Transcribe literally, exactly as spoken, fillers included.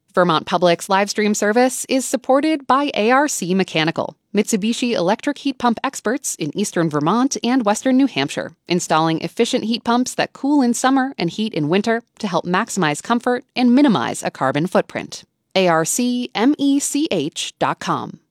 Vermont Public's live stream service is supported by A R C Mechanical, Mitsubishi electric heat pump experts in eastern Vermont and western New Hampshire, installing efficient heat pumps that cool in summer and heat in winter to help maximize comfort and minimize a carbon footprint. A R C mech dot com.